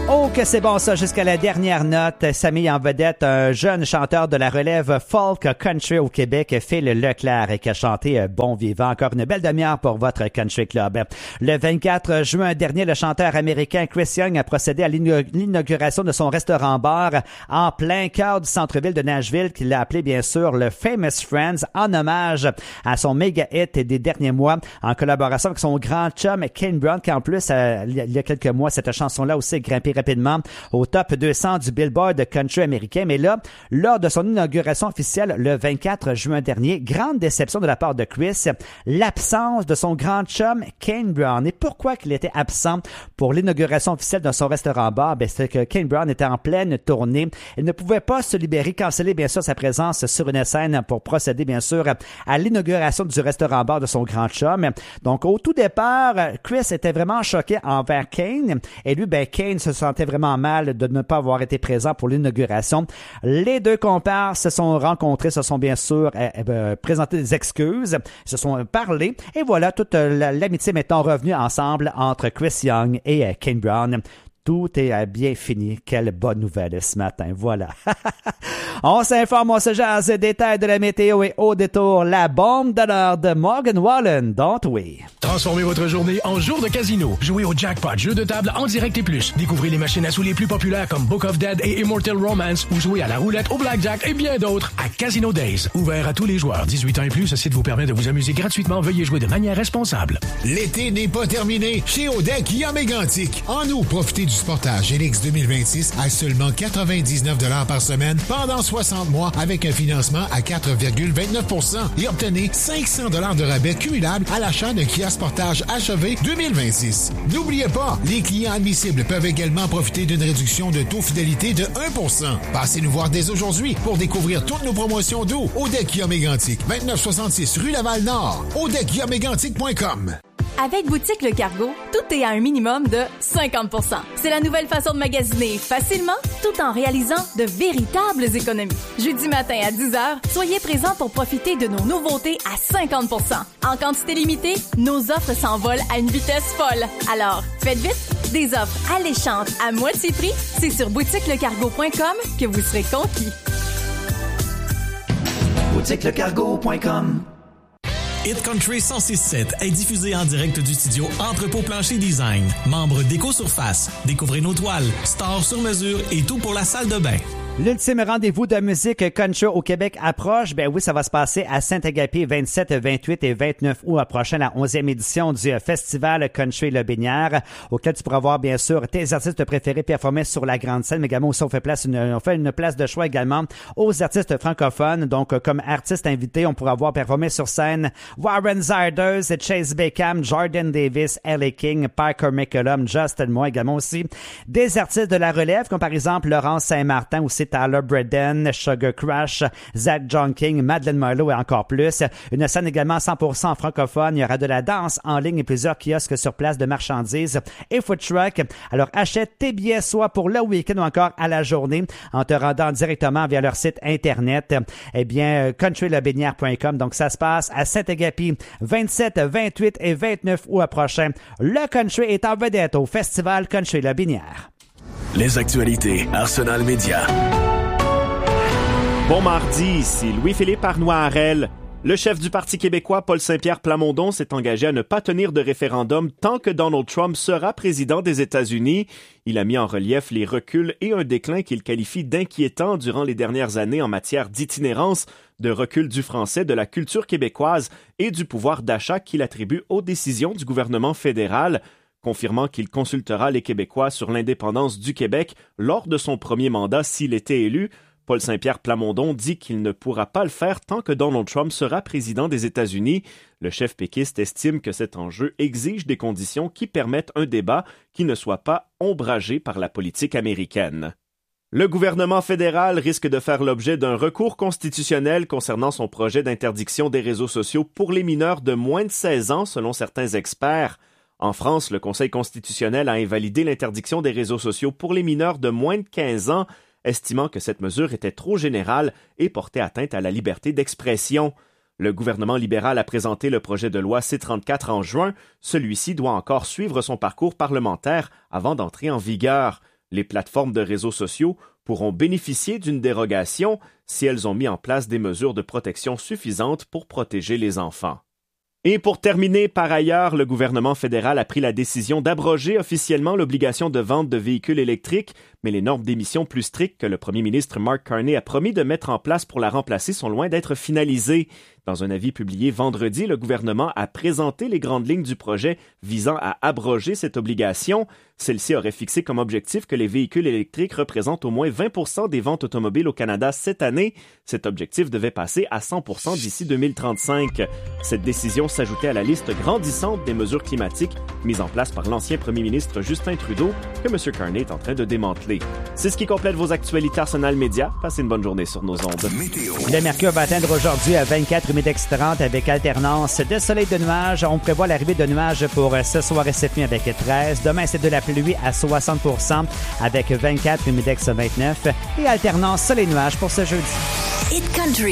Oh, que c'est bon ça, jusqu'à la dernière note. Ça met en vedette un jeune chanteur de la relève folk country au Québec, Phil Leclerc, qui a chanté Bon Vivant. Encore une belle demi-heure pour votre country club. Le 24 juin dernier, le chanteur américain Chris Young a procédé à l'inauguration de son restaurant-bar en plein cœur du centre-ville de Nashville, qu'il a appelé bien sûr le Famous Friends, en hommage à son méga hit des derniers mois, en collaboration avec son grand chum Kane Brown, qui en plus, il y a quelques mois, cette chanson-là aussi a grimpé rapidement au top 200 du Billboard country américain. Mais là, lors de son inauguration officielle le 24 juin dernier, grande déception de la part de Chris, l'absence de son grand chum Kane Brown. Et pourquoi qu'il était absent pour l'inauguration officielle de son restaurant-bar? C'est que Kane Brown était en pleine tournée. Il ne pouvait pas se libérer, canceller bien sûr sa présence sur une scène pour procéder bien sûr à l'inauguration du restaurant-bar de son grand chum. Donc au tout départ, Chris était vraiment choqué envers Kane. Et lui, Kane se sentait vraiment mal de ne pas avoir été présent pour l'inauguration. Les deux compères se sont rencontrés, se sont bien sûr présenté des excuses, se sont parlé, et voilà, toute l'amitié maintenant revenue ensemble entre Chris Young et Kane Brown. Tout est bien fini. Quelle bonne nouvelle ce matin. Voilà. On s'informe, on se jase, détails de la météo et au détour, la bombe de l'heure de Morgan Wallen, don't we? Transformez votre journée en jour de casino. Jouez au jackpot, jeu de table en direct et plus. Découvrez les machines à sous les plus populaires comme Book of Dead et Immortal Romance, ou jouez à la roulette, au blackjack et bien d'autres à Casino Days. Ouvert à tous les joueurs. 18 ans et plus, ce site vous permet de vous amuser gratuitement. Veuillez jouer de manière responsable. L'été n'est pas terminé. Chez Odec Yamagantic. En août, profitez du Sportage LX 2026 à seulement 99 $ par semaine pendant 60 mois avec un financement à 4,29% et obtenez 500 $ de rabais cumulable à l'achat d'un Kia Sportage HEV 2026. N'oubliez pas, les clients admissibles peuvent également profiter d'une réduction de taux fidélité de 1%. Passez nous voir dès aujourd'hui pour découvrir toutes nos promotions d'eau. Odec Mégantic, 2966 rue Laval-Nord. ODECIAmégantic.com. Avec Boutique Le Cargo, tout est à un minimum de 50%. C'est la nouvelle façon de magasiner facilement, tout en réalisant de véritables économies. Jeudi matin à 10h, soyez présents pour profiter de nos nouveautés à 50%. En quantité limitée, nos offres s'envolent à une vitesse folle. Alors, faites vite, des offres alléchantes à moitié prix, c'est sur boutiquelecargo.com que vous serez conquis. boutiquelecargo.com. Hit Country 106.7 est diffusé en direct du studio Entrepôt Plancher Design. Membre d'Éco-Surface. Découvrez nos toiles, stores sur mesure et tout pour la salle de bain. L'ultime rendez-vous de musique country au Québec approche. Ben oui, ça va se passer à Saint-Agapi 27, 28 et 29 août prochain, la 11e édition du Festival Country Le Binière, auquel tu pourras voir bien sûr tes artistes préférés performer sur la grande scène, mais également aussi on fait une place de choix également aux artistes francophones. Donc comme artiste invité, on pourra voir performer sur scène Warren Zarders, Chase Beckham, Jordan Davis, Ellie King, Parker McCollum, Justin Moore, également aussi des artistes de la relève comme par exemple Laurence Saint-Martin, aussi Tyler Braden, Sugar Crush, Zach John King, Madeleine Marlowe et encore plus. Une scène également 100% francophone. Il y aura de la danse en ligne et plusieurs kiosques sur place de marchandises et food truck. Alors achète tes billets soit pour le week-end ou encore à la journée en te rendant directement via leur site internet. Eh bien, countrylebinière.com. Donc ça se passe à Saint-Agapi 27, 28 et 29 août prochain. Le country est en vedette au Festival Country Le Binière. Les actualités Arsenal Média. Bon mardi, ici Louis-Philippe Arnois-Harel. Le chef du Parti québécois, Paul Saint-Pierre Plamondon, s'est engagé à ne pas tenir de référendum tant que Donald Trump sera président des États-Unis. Il a mis en relief les reculs et un déclin qu'il qualifie d'inquiétant durant les dernières années en matière d'itinérance, de recul du français, de la culture québécoise et du pouvoir d'achat qu'il attribue aux décisions du gouvernement fédéral. Confirmant qu'il consultera les Québécois sur l'indépendance du Québec lors de son premier mandat s'il était élu, Paul Saint-Pierre Plamondon dit qu'il ne pourra pas le faire tant que Donald Trump sera président des États-Unis. Le chef péquiste estime que cet enjeu exige des conditions qui permettent un débat qui ne soit pas ombragé par la politique américaine. Le gouvernement fédéral risque de faire l'objet d'un recours constitutionnel concernant son projet d'interdiction des réseaux sociaux pour les mineurs de moins de 16 ans, selon certains experts. En France, le Conseil constitutionnel a invalidé l'interdiction des réseaux sociaux pour les mineurs de moins de 15 ans, estimant que cette mesure était trop générale et portait atteinte à la liberté d'expression. Le gouvernement libéral a présenté le projet de loi C-34 en juin. Celui-ci doit encore suivre son parcours parlementaire avant d'entrer en vigueur. Les plateformes de réseaux sociaux pourront bénéficier d'une dérogation si elles ont mis en place des mesures de protection suffisantes pour protéger les enfants. Et pour terminer, par ailleurs, le gouvernement fédéral a pris la décision d'abroger officiellement l'obligation de vente de véhicules électriques, mais les normes d'émissions plus strictes que le premier ministre Mark Carney a promis de mettre en place pour la remplacer sont loin d'être finalisées. Dans un avis publié vendredi, le gouvernement a présenté les grandes lignes du projet visant à abroger cette obligation. Celle-ci aurait fixé comme objectif que les véhicules électriques représentent au moins 20% des ventes automobiles au Canada cette année. Cet objectif devait passer à 100% d'ici 2035. Cette décision s'ajoutait à la liste grandissante des mesures climatiques mises en place par l'ancien premier ministre Justin Trudeau que M. Carney est en train de démanteler. C'est ce qui complète vos actualités Arsenal Média. Passez une bonne journée sur nos ondes. Météo. Le mercure va atteindre aujourd'hui à 24, humidex 30 avec alternance de soleil et de nuages. On prévoit l'arrivée de nuages pour ce soir et cette nuit avec 13. Demain, c'est de la pluie à 60% avec 24, humidex 29 et alternance soleil et nuages pour ce jeudi. Hit Country.